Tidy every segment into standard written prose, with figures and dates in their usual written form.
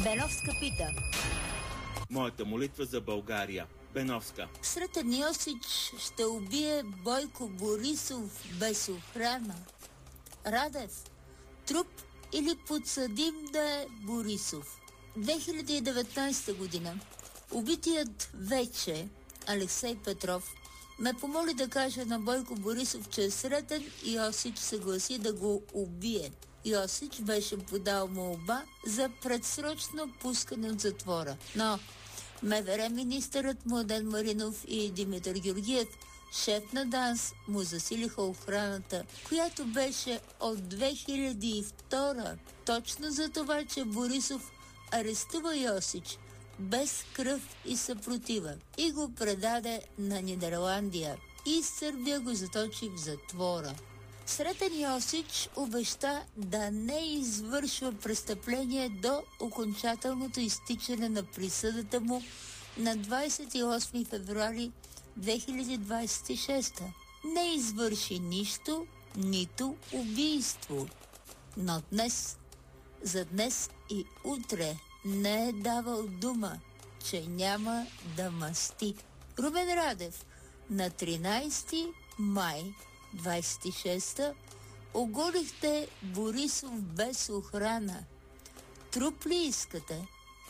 Беновска пита. Моята молитва за България. Беновска. Сретен Йосич ще убие Бойко Борисов без охрана. Радев. Труп или подсъдим да е Борисов. 2019 година. Убитият вече Алексей Петров ме помоли да кажа на Бойко Борисов, че е сретен и Йосич съгласи да го убие. Йосич беше подал молба за предсрочно пускане от затвора. Но МВР министърът Младен Маринов и Димитър Георгиев, шеф на ДАНС, му засилиха охраната, която беше от 2002, точно за това, че Борисов арестува Йосич без кръв и съпротива и го предаде на Нидерландия. И Сърбия го заточи в затвора. Сретен Йосич обеща да не извършва престъпление до окончателното изтичане на присъдата му на 28 февруари 2026. Не извърши нищо, нито убийство. Но днес, за днес и утре не е давал дума, че няма да мъсти. Румен Радев на 13 май 26-та оголихте Борисов без охрана. Труп ли искате?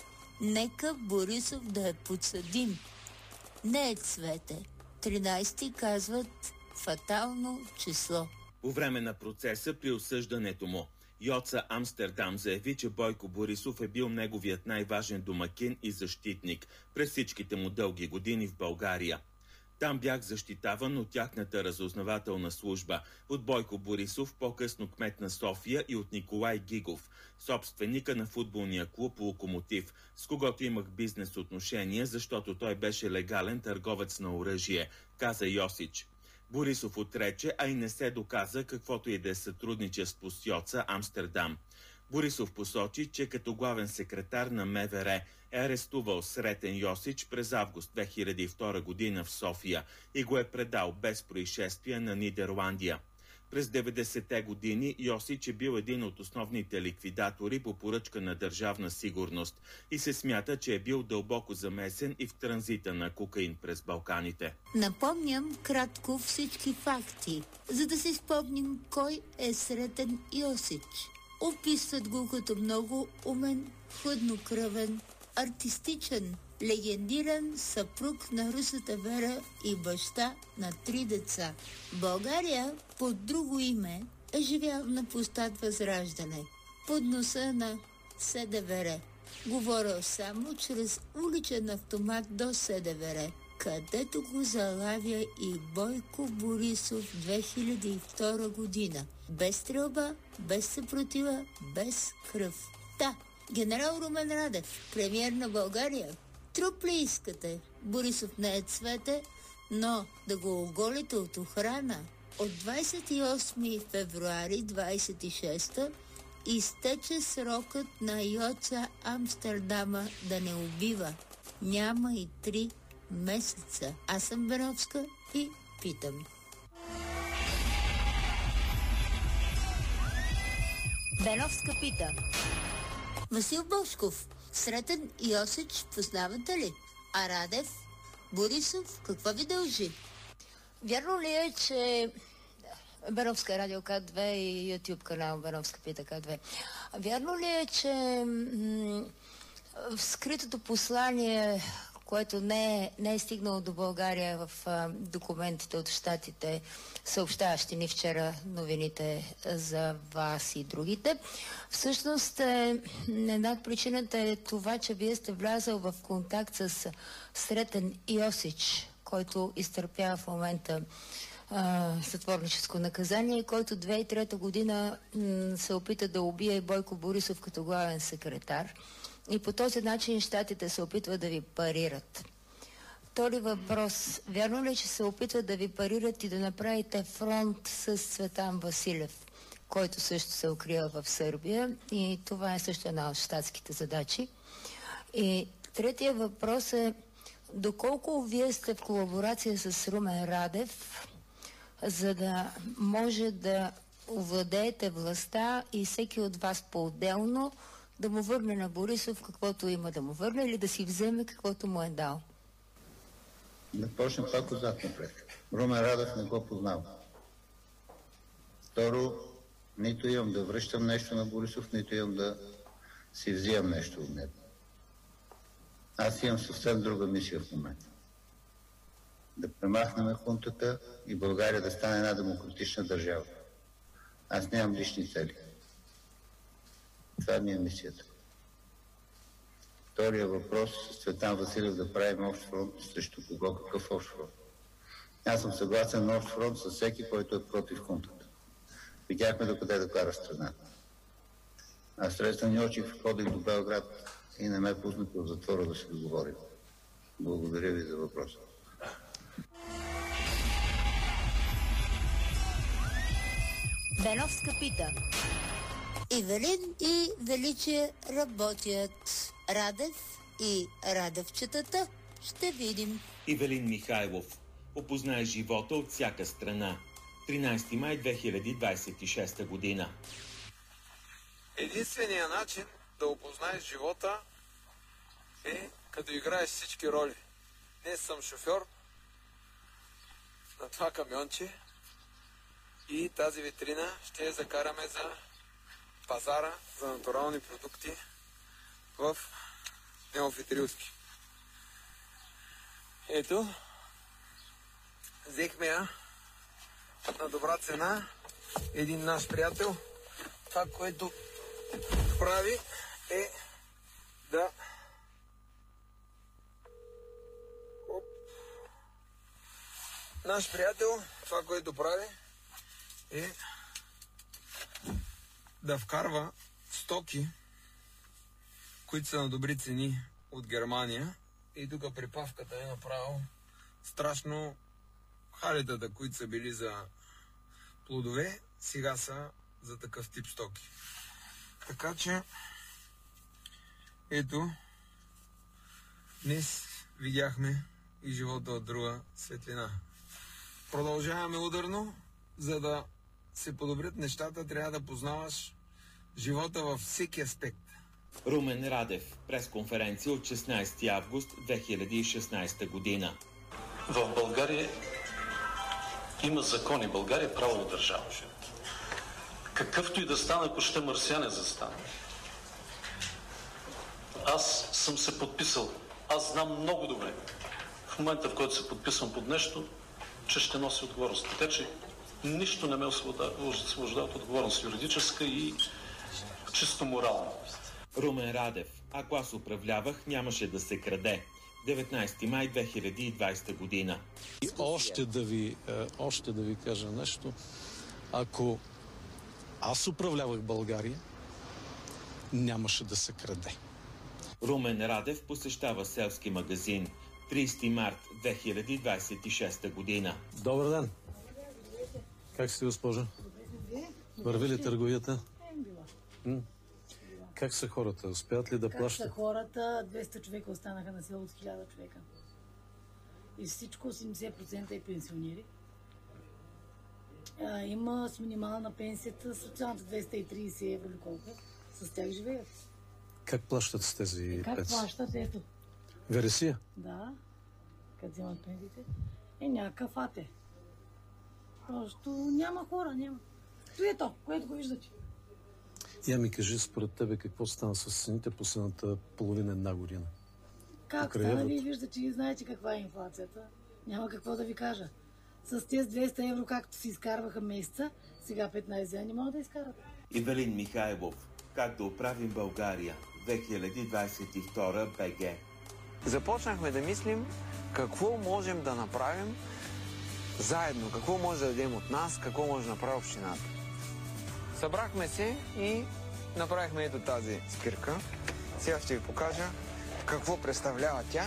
Нека Борисов да е подсъдим. Не е Цвете. 13-ти казват фатално число. По време на процеса при осъждането му, Йоца Амстердам заяви, че Бойко Борисов е бил неговият най-важен домакин и защитник през всичките му дълги години в България. Там бях защитаван от тяхната разузнавателна служба, от Бойко Борисов, по-късно кмет на София, и от Николай Гигов, собственика на футболния клуб Локомотив, с когото имах бизнес отношения, защото той беше легален търговец на оръжие, каза Йосич. Борисов отрече, а и не се доказа каквото и да е сътрудничество с Йоца Амстердам. Борисов посочи, че като главен секретар на МВР е арестувал Сретен Йосич през август 2002 година в София и го е предал без происшествие на Нидерландия. През 90-те години Йосич е бил един от основните ликвидатори по поръчка на Държавна сигурност и се смята, че е бил дълбоко замесен и в транзита на кокаин през Балканите. Напомням кратко всички факти, за да си спомним кой е Сретен Йосич. Описват го като много умен, хладнокръвен, артистичен, легендиран съпруг на русата Вера и баща на 3 деца. В България под друго име е живял на площад Възраждане, под носа на СДВР. Говорил само чрез уличен автомат до СДВР, където го залавя и Бойко Борисов 2002 година. Без стрелба, без съпротива, без кръв. Да, генерал Румен Радев, премиер на България. Труп ли искате? Борисов не е Цвете, но да го оголите от охрана. От 28 февруари 26 изтече срокът на Йоца Амстердама да не убива. Няма и 3 месеца. Аз съм Беновска и питам. Беновска пита. Васил Бошков, Сретен Йосич познавате ли? А Радев? Борисов, какво ви дължи? Вярно ли е, че Беновска радио К2 и YouTube канал Беновска пита К2? Вярно ли е, че в скритото послание, което не е стигнало до България в документите от щатите, съобщаващи ни вчера новините за вас и другите, всъщност една от причината е това, че вие сте влязал в контакт с Сретен Йосич, който изтърпява в момента сътворническо наказание, който 2003 година се опита да убие Бойко Борисов като главен секретар. И по този начин щатите се опитват да ви парират. Втори въпрос. Вярно ли, че се опитват да ви парират и да направите фронт с Цветан Василев, който също се укрива в Сърбия? И това е също една от щатските задачи. И третия въпрос е: доколко вие сте в колаборация с Румен Радев, за да може да овладеете властта и всеки от вас по-отделно да му върне на Борисов каквото има да му върне или да си вземе каквото му е дал? Да почнем пак отзад напред. Румен Радев не го познава. Второ, нито имам да връщам нещо на Борисов, нито имам да си взимам нещо от него. Аз имам съвсем друга мисия в момента. Да премахнем хунтата и България да стане една демократична държава. Аз нямам лични цели. Това ми е мисията. Втория въпрос с Цветан Василев да правим общ фронт срещу кого, какъв общ фронт. Аз съм съгласен на общ фронт с всеки, който е против хунтата. Видяхме докъде да кара страната. Аз средства Ньочих ходих до Белград и не ме пуснаха в затвора да се договорим. Благодаря ви за въпроса. Беновска пита. Ивелин и Величие работят. Радев и Радевчетата ще видим. Ивелин Михайлов. Опознае живота от всяка страна. 13 май 2026 година. Единственият начин да опознаеш живота е като играеш всички роли. Днес съм шофьор на това камионче и тази витрина ще я закараме за пазара за натурални продукти в Неофитрилски. Ето, взехме я на добра цена. Един наш приятел, това, което прави е да наш приятел, това, което прави е да вкарва стоки, които са на добри цени от Германия. И тук припавката е направил страшно халетата, които са били за плодове, сега са за такъв тип стоки. Така че, ето, днес видяхме и живота от друга светлина. Продължаваме ударно, за да се подобрят нещата, трябва да познаваш живота във всеки аспект. Румен Радев. Пресконференция от 16 август 2016 година. В България има закони. България е правова държава. Какъвто и да стане, ако ще марсиане застане. Аз съм се подписал. Аз знам много добре. В момента, в който се подписвам под нещо, че ще носи отговорност. Така че нищо не ме освобождава от отговорност юридическа и чисто морална. Румен Радев. Ако аз управлявах, нямаше да се краде. 19 май 2020 година. И още да ви кажа нещо. Ако аз управлявах България, нямаше да се краде. Румен Радев посещава селски магазин. 30 март 2026 година. Добър ден. Как сте, госпожа? Върви ли търговията? Как са хората? Успяват ли да плащат? Как са хората? 200 човека останаха на село от 1000 човека. И всичко 80% е пенсионери. Има с минимална пенсията, социалната 230 евро или колко. С тях живеят. Как плащат с тези пенсии? Как плащат? Ето. Вересия? Да. Като вземат пенсиите. Някакъв ате. Просто няма хора, няма. То е то, което го виждате. Я ми кажи, според тебе, какво стана с цените последната половина-една година? Как стана? Вие виждате и знаете каква е инфлацията. Няма какво да ви кажа. С тези 200 евро, както си изкарваха месеца, сега 15 не могат да изкарат. Ивелин Михайлов. Как да оправим България? 2022 БГ. Започнахме да мислим какво можем да направим заедно, какво може да дадем от нас, какво може да направи общината. Събрахме се и направихме ето тази спирка. Сега ще ви покажа какво представлява тя.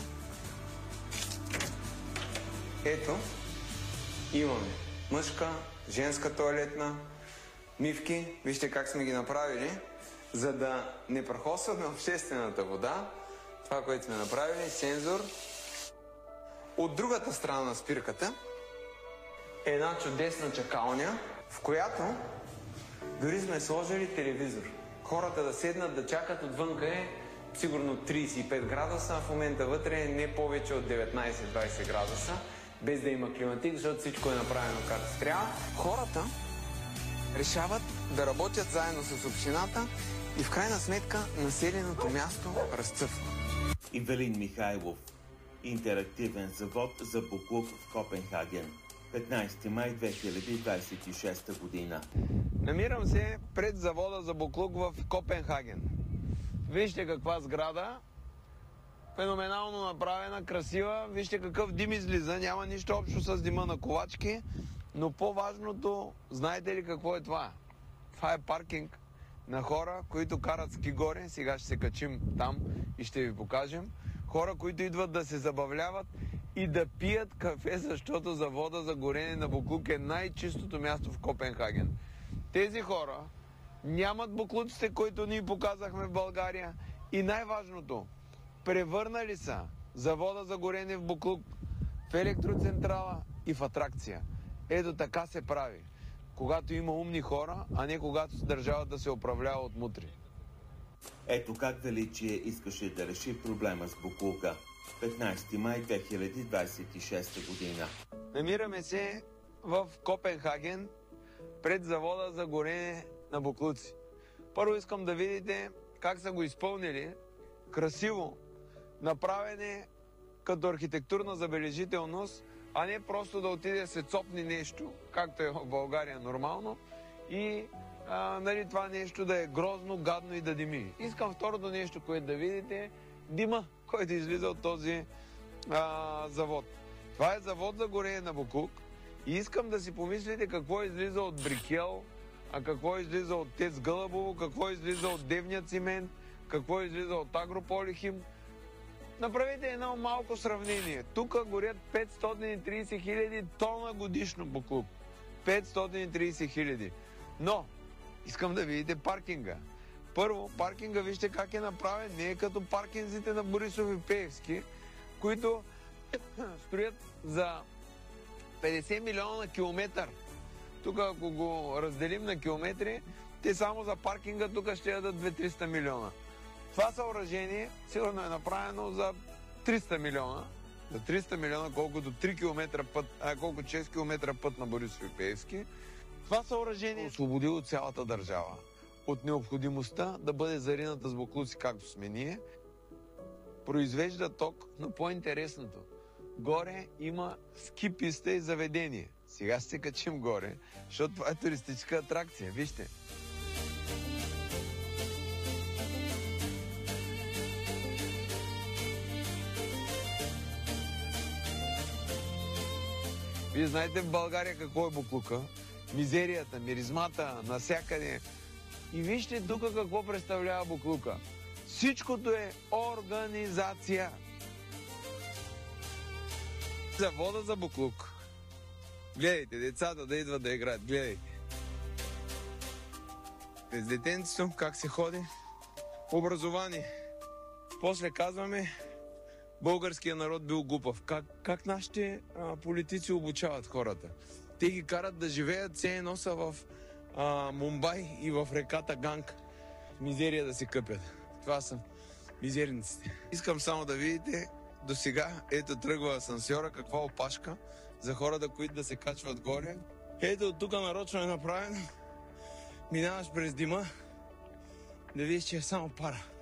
Ето, имаме мъжка, женска тоалетна, мивки. Вижте как сме ги направили, за да не прахосваме обществената вода. Това, което сме направили, сензор. От другата страна на спирката е една чудесна чакалня, в която дори сме сложили телевизор. хората да седнат, да чакат. Отвънка е сигурно 35 градуса, а в момента вътре е не повече от 19-20 градуса, без да има климатик, защото всичко е направено както трябва. Хората решават да работят заедно с общината и в крайна сметка населеното място разцъфва. Ивелин Михайлов. Интерактивен завод за буклук в Копенхаген. 15 май 2026 година. Намирам се пред завода за буклук в Копенхаген. Вижте каква сграда. Феноменално направена, красива. Вижте какъв дим излиза. Няма нищо общо с дима на ковачки. Но по-важното, знаете ли какво е това? Това е паркинг на хора, които карат ски горе. Сега ще се качим там и ще ви покажем. Хора, които идват да се забавляват и да пият кафе, защото завода за горене на буклук е най-чистото място в Копенхаген. Тези хора нямат буклуците, които ние показахме в България. И най-важното, превърнали са завода за горене в буклук в електроцентрала и в атракция. Ето така се прави, когато има умни хора, а не когато държавата се управлява от мутри. Ето как Величие искаше да реши проблема с буклука. 15 май 2026 година. Намираме се в Копенхаген пред завода за горене на буклуци. Първо искам да видите как са го изпълнили. Красиво, направене като архитектурна забележителност, а не просто да отиде да се цопни нещо, както е в България нормално, и нали, това нещо да е грозно, гадно и да дими. Искам второто нещо, което да видите, дима, който излиза от този завод. Това е завод за горене на буклук и искам да си помислите какво излиза от Брикел, какво излиза от ТЕЦ Гълъбово, какво излиза от Девния цимент, какво излиза от Агрополихим. Направете едно малко сравнение. Тук горят 530 хиляди тона годишно буклук. 530 хиляди. Но, искам да видите паркинга. Първо, паркинга вижте как е направен. Не е като паркинзите на Борисов и Пеевски, които строят за 50 милиона на километър. Тук, ако го разделим на километри, те само за паркинга тук ще ядат 200-300 милиона. Това съоръжение сигурно е направено за 300 милиона. За 300 милиона, колкото 3 км път, колко 6 км път на Борисов и Пеевски. Това съоръжение освободило цялата държава от необходимостта да бъде зарината с буклуци, както сме ние. Произвежда ток, но по-интересното. Горе има ски писта и заведение. Сега ще се качим горе, защото това е туристическа атракция. Вижте. Вие знаете в България какво е буклука? Мизерията, миризмата, насякъде. И вижте тук какво представлява буклука. Всичкото е организация. Завода за буклук. Гледайте, децата да идват да играят. Гледайте. През детенцето как се ходи. Образование. После казваме, българският народ бил глупав. Как нашите политици обучават хората? Те ги карат да живеят, все едно са в Мумбай и в реката Ганг. Мизерия да се къпят. Това са мизерниците. Искам само да видите, до сега, ето тръгва асансьора, каква опашка за хората, които да се качват горе. Ето от тук нарочно е направено. Минаваш през дима, да видиш, че е само пара.